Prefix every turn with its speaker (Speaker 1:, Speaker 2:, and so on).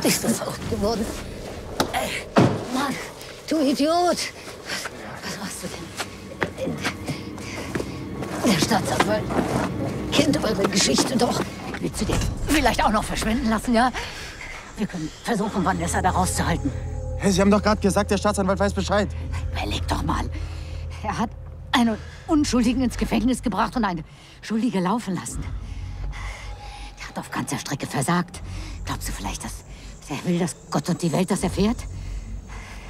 Speaker 1: Bist du verrückt geworden? Mann, du Idiot! Was machst du denn? Der Staatsanwalt kennt eure Geschichte doch. Willst du den vielleicht auch noch verschwinden lassen, ja? Wir können versuchen, Vanessa da rauszuhalten.
Speaker 2: Hey, Sie haben doch gerade gesagt, der Staatsanwalt weiß Bescheid.
Speaker 1: Überleg doch mal. Er hat einen Unschuldigen ins Gefängnis gebracht und eine Schuldige laufen lassen. Der hat auf ganzer Strecke versagt. Glaubst du vielleicht, dass er will, dass Gott und die Welt das erfährt?